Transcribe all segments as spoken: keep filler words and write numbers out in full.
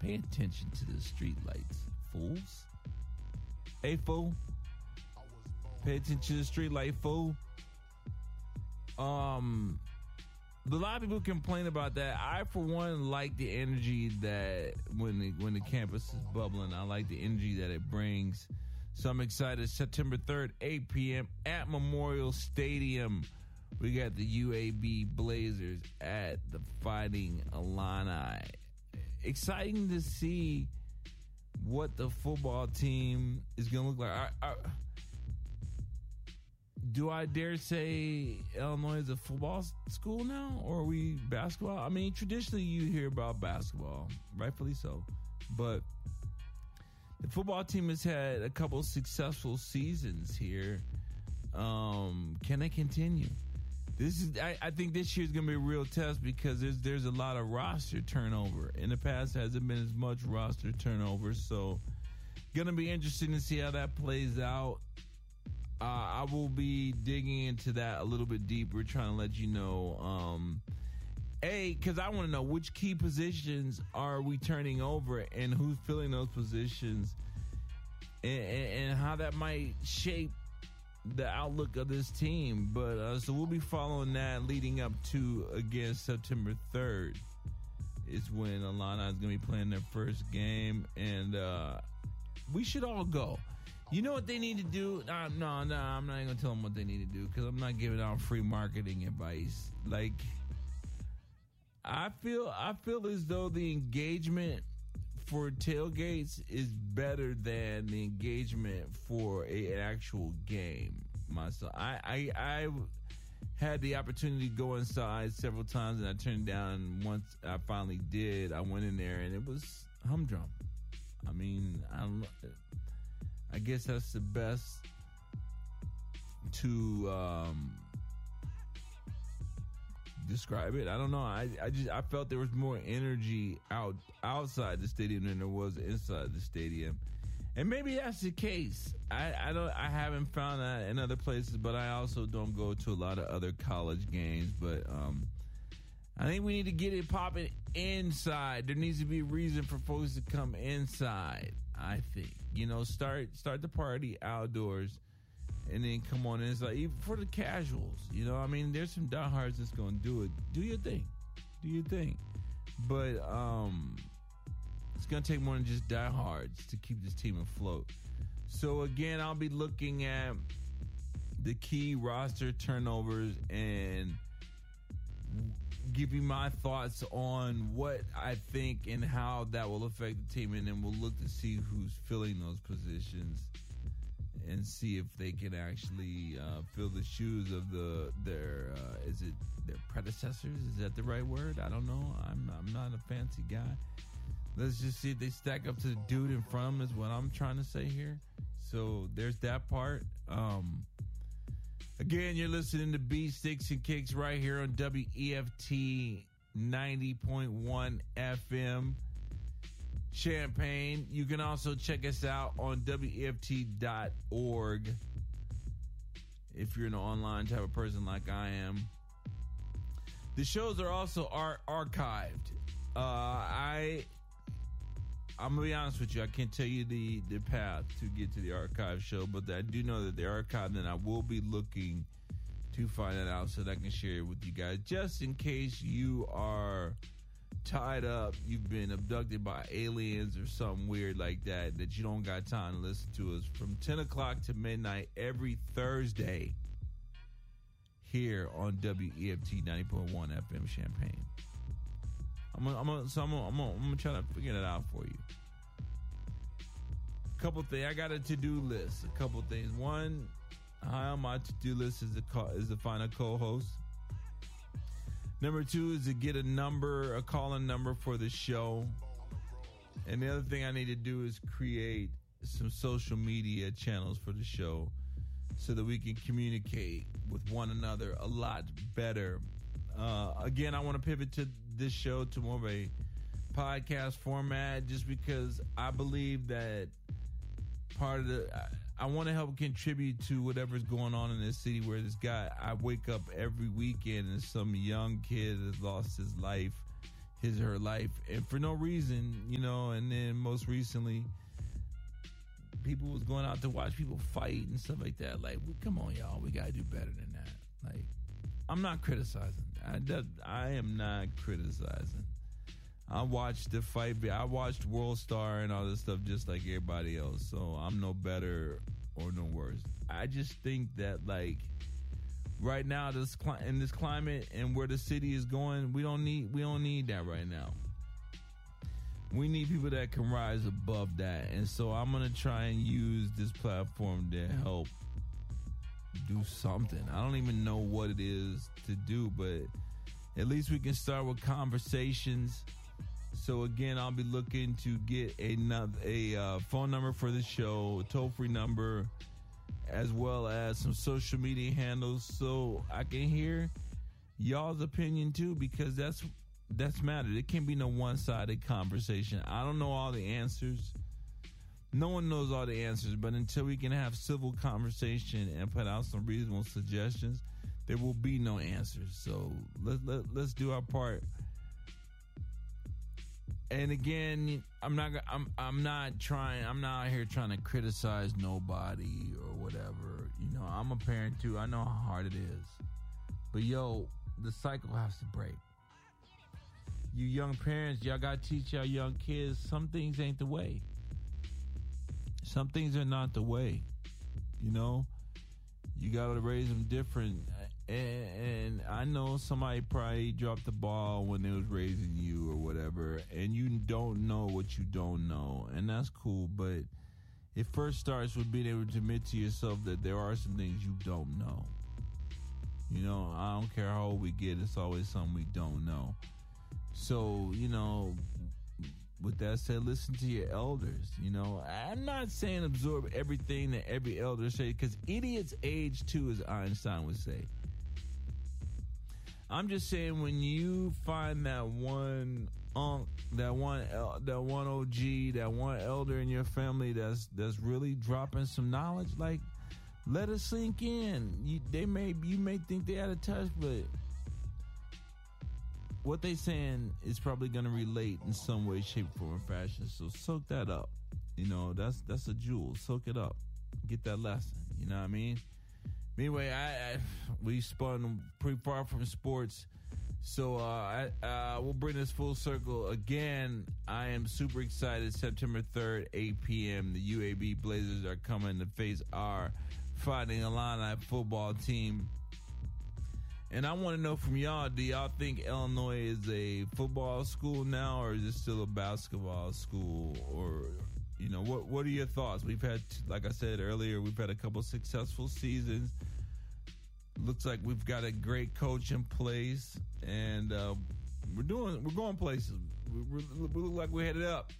Pay attention to the street lights, fools. Hey, fool. Pay attention to the street light, fool. Um, a lot of people complain about that. I, for one, like the energy that when the, when the campus is bubbling, I like the energy that it brings. So I'm excited. September third, eight p.m. at Memorial Stadium. We got the U A B Blazers at the Fighting Illini. Exciting to see what the football team is going to look like. I, I, do I dare say Illinois is a football school now, or are we basketball? I mean, traditionally you hear about basketball, rightfully so, but the football team has had a couple successful seasons here. Um, can they continue? This is, I, I think this year is going to be a real test because there's there's a lot of roster turnover. In the past, hasn't been as much roster turnover, so going to be interesting to see how that plays out. Uh, I will be digging into that a little bit deeper, trying to let you know, um, A, because I want to know which key positions are we turning over and who's filling those positions, and, and, and how that might shape the outlook of this team. But uh, so we'll be following that leading up to, again, September third is when Illini is going to be playing their first game, and uh, we should all go. You know what they need to do? Uh, no, no, I'm not even going to tell them what they need to do because I'm not giving out free marketing advice. Like, I feel I feel as though the engagement for tailgates is better than the engagement for a, an actual game. Myself, I, I I had the opportunity to go inside several times and I turned down. And once I finally did, I went in there and it was humdrum. I mean, I don't know. I guess that's the best to um, describe it. I don't know. I, I just I felt there was more energy out outside the stadium than there was inside the stadium, and maybe that's the case. I, I don't. I haven't found that in other places, but I also don't go to a lot of other college games. But um, I think we need to get it popping inside. There needs to be a reason for folks to come inside. I think, you know, start start the party outdoors and then come on inside, even for the casuals. You know, I mean, there's some diehards that's going to do it. Do your thing. Do your thing. But um, it's going to take more than just diehards to keep this team afloat. So, again, I'll be looking at the key roster turnovers and give you my thoughts on what I think and how that will affect the team, and then we'll look to see who's filling those positions and see if they can actually uh, fill the shoes of the their uh, is it their predecessors? Is that the right word? I don't know. I'm I'm not a fancy guy. Let's just see if they stack up to the dude in front of them is what I'm trying to say here. So there's that part. Um, Again, you're listening to B Sticks and Kicks right here on W E F T ninety point one F M Champaign. You can also check us out on W E F T dot org if you're an online type of person like I am. The shows are also ar- archived. Uh, I... I'm going to be honest with you. I can't tell you the, the path to get to the archive show, but I do know that they're archived, and I will be looking to find that out so that I can share it with you guys, just in case you are tied up, you've been abducted by aliens or something weird like that, that you don't got time to listen to us from ten o'clock to midnight every Thursday here on W E F T ninety point one F M Champaign. I'm gonna, I'm gonna, so I'm gonna, I'm gonna, I'm gonna try to figure it out for you. A couple things. I got a to-do list. A couple things. One, high on my to-do list is to is to find a co-host. Number two is to get a number, a call-in number for the show. And the other thing I need to do is create some social media channels for the show so that we can communicate with one another a lot better. Uh, again, I want to pivot to this show to more of a podcast format just because I believe that part of the I, I want to help contribute to whatever's going on in this city where this guy, I wake up every weekend and some young kid has lost his life. his or her life, and for no reason, you know. And then most recently, people was going out to watch people fight and stuff like that. Like, well, come on, y'all, we gotta do better than that. Like, I'm not criticizing. I, that, I am not criticizing. I watched the fight. I watched World Star and all this stuff just like everybody else. So I'm no better or no worse. I just think that, like, right now, this cli- in this climate and where the city is going, we don't need we don't need that right now. We need people that can rise above that. And so I'm gonna try and use this platform to help do something. I don't even know what it is to do, but at least we can start with conversations. So again, I'll be looking to get another a uh, phone number for the show, a toll-free number, as well as some social media handles, so I can hear y'all's opinion too, because that's that's mattered. It can't be no one-sided conversation. I don't know all the answers. No one knows all the answers, but until we can have civil conversation and put out some reasonable suggestions, there will be no answers. So let, let, let's do our part. And again, I'm not I'm I'm not trying I'm not out here trying to criticize nobody or whatever. You know, I'm a parent too. I know how hard it is. But yo, the cycle has to break. You young parents, y'all gotta teach y'all young kids some things ain't the way. Some things are not the way. You know? You gotta raise them different. And, and I know somebody probably dropped the ball when they was raising you or whatever, and you don't know what you don't know, and that's cool, but it first starts with being able to admit to yourself that there are some things you don't know. You know, I don't care how old we get, it's always something we don't know. So, you know, with that said, listen to your elders. You know, I'm not saying absorb everything that every elder says, because idiots age too, as Einstein would say. I'm just saying, when you find that one unk, that one, el- that one O G, that one elder in your family that's that's really dropping some knowledge, like, let it sink in. You, they may you may think they out of touch, but what they saying is probably going to relate in some way, shape, form, or fashion. So soak that up. You know, that's that's a jewel. Soak it up. Get that lesson. You know what I mean? Anyway, I, I we spun pretty far from sports, so uh, I uh, we'll bring this full circle again. I am super excited. September third, eight p.m. The U A B Blazers are coming to face our Fighting Illini football team, and I want to know from y'all: do y'all think Illinois is a football school now, or is it still a basketball school? Or, you know, what what are your thoughts? We've had, like I said earlier, we've had a couple successful seasons. Looks like we've got a great coach in place, and uh, we're doing we're going places. We, we look like we're headed up.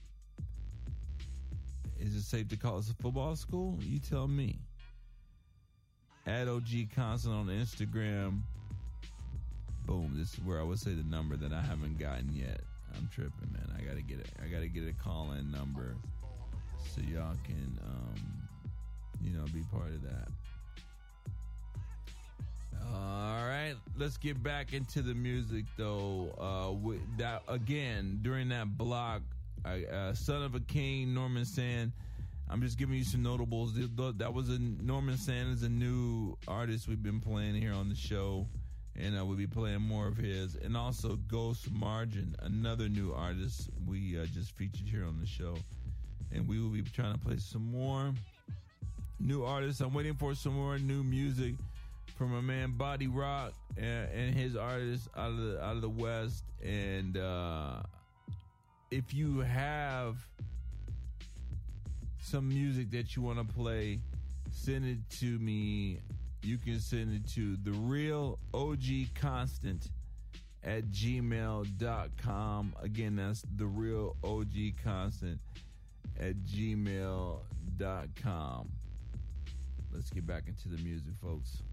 Is it safe to call us a football school? You tell me. At O G Constant on Instagram. Boom. This is where I would say the number that I haven't gotten yet. I'm tripping, man. I gotta get it. I gotta get a call-in number so y'all can, um, you know, be part of that. All right, let's get back into the music, though. Uh, with that again, during that block, I, uh, "Son of a King," Norman Sand. I'm just giving you some notables. That was a Norman Sand is a new artist we've been playing here on the show, and uh, we'll be playing more of his. And also Ghost Margin, another new artist we uh, just featured here on the show, and we will be trying to play some more new artists. I'm waiting for some more new music from my man Body Rock and, and his artists out of the out of the West. And uh, if you have some music that you want to play, send it to me. You can send it to the real O G Constant at gmail dot com. Again, that's the real O G Constant at gmail dot com. Let's get back into the music, folks.